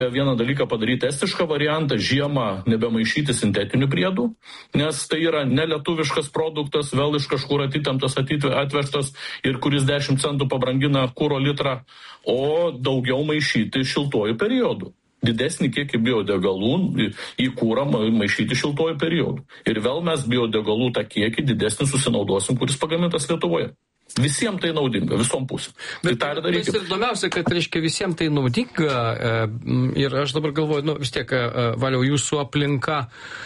vieną dalyką padaryti estišką variantą, žiemą nebemaišyti sintetinių priedų, nes tai yra nelietuviškas produktas, vėl iš kažkur atitemptas, atvežtas ir kuris 10 centų pabrangina kuro litrą, o daugiau maišyti šiltuoju periodu. Didesnį kiekį biodegalų į kūrą maišyti šiltuoju periodu. Ir vėl mes biodegalų tą kiekį didesnį susinaudosim, kuris pagamintas Lietuvoje. Visiems tai naudinga, visom pusėm. Bet tai ir įdomiausia, kad, reiškia, visiems tai naudinga ir aš dabar galvoju, vis tiek, Valiau, jūsų aplinka,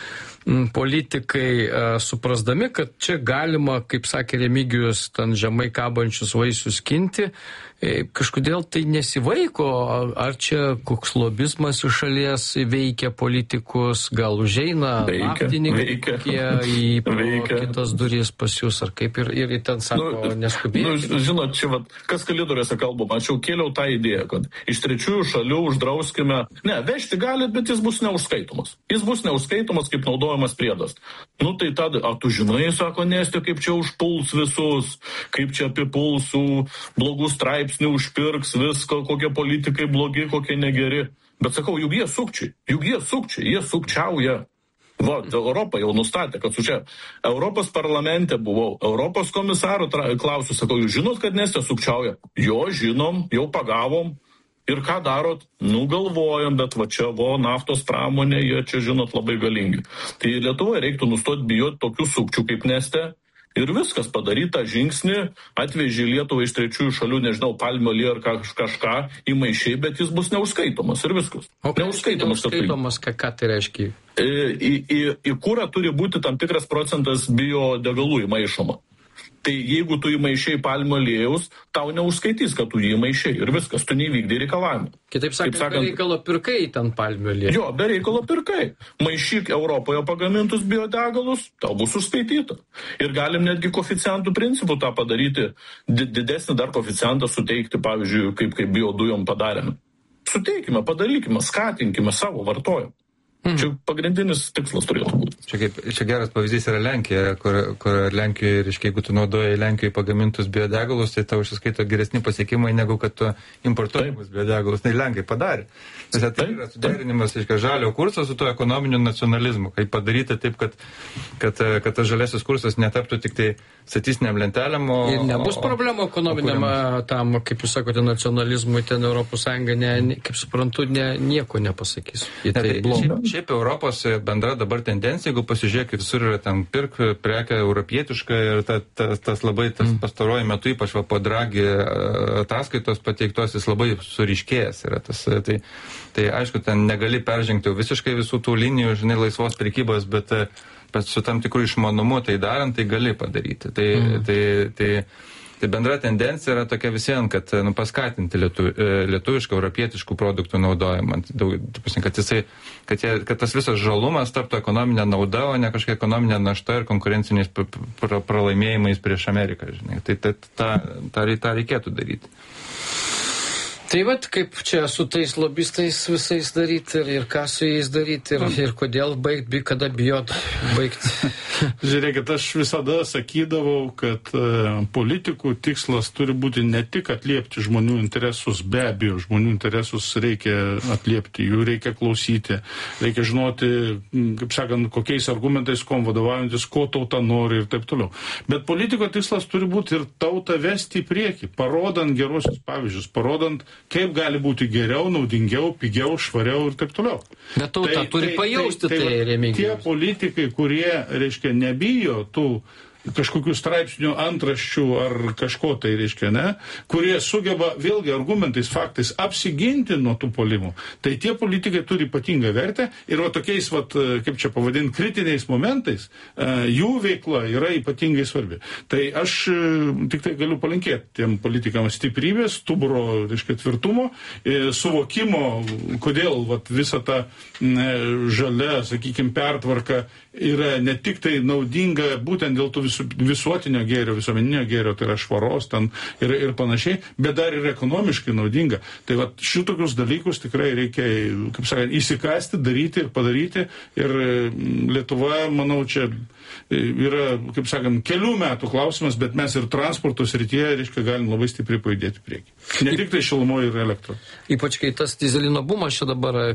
politikai suprasdami, kad čia galima, kaip sakė Remigijus, ten žemai kabančius vaisius skinti, kažkodėl tai nesivaiko, ar čia koks lobizmas iš šalies veikia politikus, gal užeina naftininkai kokie į kitas duris pas jūs, ar kaip ir ten sako, neskubėti. Žinot, čia kas kalidoriuose kalbama, aš jau kėliau tą idėją, kad iš trečiųjų šalių uždrauskime, vežti galit, bet jis bus neužskaitomas. Jis bus neužskaitomas kaip naudojamas priedas. Tai tada, tu žinai, sako Nestė, kaip čia užpuls visus, kaip čia apipulsų, blogų straipsnių užpirks viską, kokie politikai blogi, kokie negeri. Bet sakau, juk jie sukčiai, jie sukčiauja. Europa jau nustatė, kad čia Europos parlamente buvau, Europos komisarų klausiu, sakau, jūs žinot, kad Nestė sukčiauja? Jo, žinom, jau pagavom. Ir ką darot? Galvojam, bet čia naftos pramonė, jie čia, žinot, labai galingi. Tai Lietuvoje reiktų nustoti bijoti tokių sukčių kaip Nestė. Ir viskas padaryta žingsnį, atvežė Lietuvą iš trečiųjų šalių, nežinau, palmių aliejų ar kažką įmaišiai, bet jis bus neužskaitomas ir viskas. O neužskaitomas, ką tai reiškia? Į kurą turi būti tam tikras procentas biodegalų įmaišoma. Tai jeigu tu įmaišiai palmių aliejus, tau neužskaitys, kad tu jį įmaišiai ir viskas, tu neįvykdai reikalavimą. Kitaip sakant, be reikalo pirkai ten palmių aliejų. Jo, be reikalo pirkai. Maišyk Europoje pagamintus biodegalus, tau bus užskaityta. Ir galim netgi koeficientų principų tą padaryti, didesnį dar koeficientą suteikti, pavyzdžiui, kaip biodujom padarėme. Suteikime, padarykime, skatinkime savo vartojimą. Čia pagrindinis tikslas turėtų būti. Čia geras pavyzdys yra Lenkija, kur Lenkijoje, reiškia, jeigu tu naudoji Lenkijoje pagamintus biodegalus, tai tau išsiskaito geresni pasiekimai, negu kad tu importuojamus biodegalus. Tai Lenkai padarė. Tai yra suderinimas, reiškia, žalio kurso su tuo ekonominiu nacionalizmu. Kaip padaryti taip, kad tas žaliasis kursas netaptų tik tai statistiniam lentelėm. Ir nebus problemų ekonominiam tam, kaip jūs sakote, nacionalizmui, ten Europos Sąjunga, kaip suprantu, nieko nepasakys. Šiaip Europos bendra dabar tendencija, jeigu pasižiūrėk, visur yra ten pirk prekę europietišką ir tas labai pastaruoju metu, ypač po Draghi ataskaitos pateiktos, jis labai suriškėjęs yra. Tai aišku, ten negali peržengti visiškai visų tų linijų, žinai, laisvos prekybos, bet su tam tikrų išmanumu tai darant, tai gali padaryti. Tai bendra tendencija yra tokia visien, kad paskatinti lietuvišką, europietiškų produktų naudojimą. Kad tas visas žalumas taptų ekonominė nauda, o ne kažkokia ekonominė našta ir konkurenciniais pralaimėjimais prieš Ameriką. Žinai. Tai tą reikėtų daryti. Tai kaip čia su tais lobistais visais daryti ir ką su jais daryti ir kodėl baigti, kada bijot baigti. Žiūrėkit, aš visada sakydavau, kad politikų tikslas turi būti ne tik atliepti žmonių interesus, be abejo, žmonių interesus reikia atliepti, jų reikia klausyti, reikia žinoti, kaip sakant, kokiais argumentais, kom vadovaujantis, ko tauta nori ir taip toliau. Bet politiko tikslas turi būti ir tautą vesti į priekį, parodant geruosius pavyzdžius, parodant, kaip gali būti geriau, naudingiau, pigiau, švariau ir taip toliau. Bet tauta turi pajausti tai, Remigijus. Tie politikai, kurie, reiškia, nebijo tų kažkokių straipsnių antraščių ar kažko tai, reiškia, kurie sugeba vėlgi argumentais, faktais apsiginti nuo tų puolimų. Tai tie politikai turi ypatingą vertę ir tokiais, kaip čia pavadinti, kritiniais momentais jų veikla yra ypatingai svarbi. Tai aš tik tai galiu palinkėti tiem politikams stiprybės, stuburo, reiškia, tvirtumo, suvokimo, kodėl visa ta žalia, sakykime, pertvarka yra ne tik tai naudinga būtent dėl tų visų visuotinio gėrio, visuomeninio gėrio, tai yra švaros ten ir panašiai, bet dar ir ekonomiškai naudinga. Tai va šitokius dalykus tikrai reikia, kaip sakant, įsikasti, daryti ir padaryti. Ir Lietuva, manau, čia yra, kaip sakant, kelių metų klausimas, bet mes ir transporto srityje, reiškia, galim labai stipriai pajudėti priekį. Ne tik tai šilumoje ir elektro. Ypač kai tas dyzelino bumas čia dabar